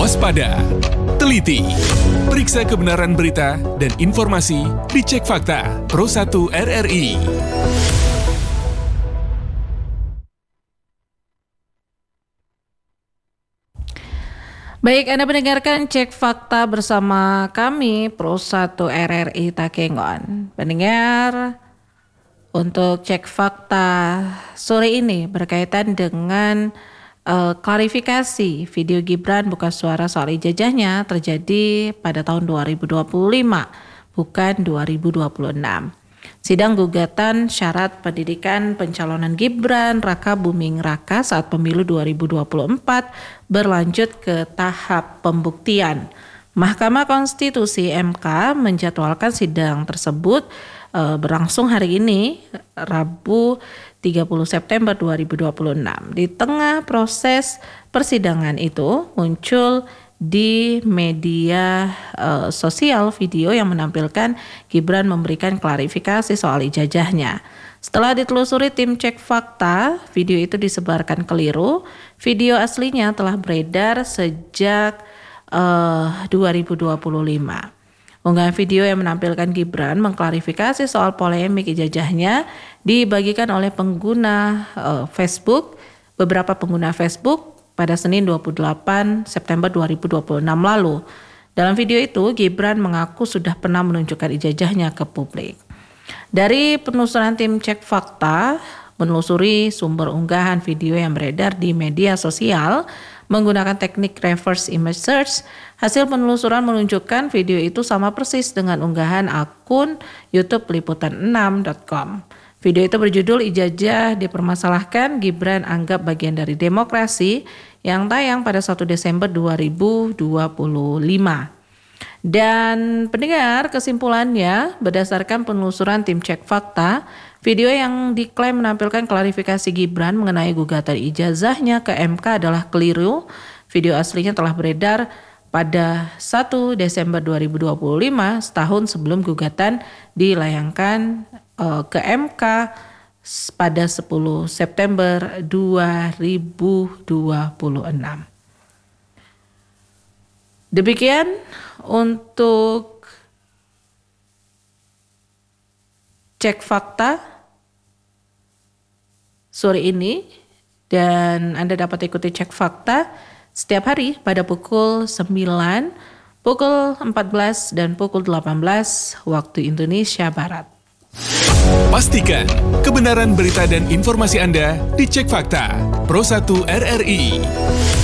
Waspada, teliti, periksa kebenaran berita dan informasi dicek fakta Pro 1 RRI. Baik, Anda mendengarkan Cek Fakta bersama kami Pro 1 RRI Takengon. Pendengar, untuk Cek Fakta sore ini berkaitan dengan klarifikasi video Gibran buka suara soal ijazahnya terjadi pada tahun 2025, bukan 2026. Sidang gugatan syarat pendidikan pencalonan Gibran Raka Buming Raka saat pemilu 2024 berlanjut ke tahap pembuktian. Mahkamah Konstitusi (MK) menjadwalkan sidang tersebut berlangsung hari ini, Rabu 30 September 2026. Di tengah proses persidangan itu muncul di media sosial video yang menampilkan Gibran memberikan klarifikasi soal ijazahnya. Setelah ditelusuri tim Cek Fakta, video itu disebarkan keliru. Video aslinya telah beredar sejak 2025. Unggahan video yang menampilkan Gibran mengklarifikasi soal polemik ijazahnya dibagikan oleh pengguna Facebook, beberapa pengguna Facebook pada Senin 28 September 2026 lalu. Dalam video itu, Gibran mengaku sudah pernah menunjukkan ijazahnya ke publik. Dari penelusuran tim Cek Fakta, menelusuri sumber unggahan video yang beredar di media sosial menggunakan teknik reverse image search, hasil penelusuran menunjukkan video itu sama persis dengan unggahan akun YouTube liputan6.com. Video itu berjudul "Ijazah dipermasalahkan, Gibran anggap bagian dari demokrasi" yang tayang pada 1 Desember 2025. Dan pendengar, kesimpulannya berdasarkan penelusuran tim Cek Fakta, video yang diklaim menampilkan klarifikasi Gibran mengenai gugatan ijazahnya ke MK adalah keliru. Video aslinya telah beredar pada 1 Desember 2025, setahun sebelum gugatan dilayangkan ke MK pada 10 September 2026. Demikian untuk Cek Fakta sore ini, dan Anda dapat ikuti Cek Fakta setiap hari pada pukul 9, pukul 14 dan pukul 18 waktu Indonesia Barat. Pastikan kebenaran berita dan informasi Anda dicek fakta Pro 1 RRI.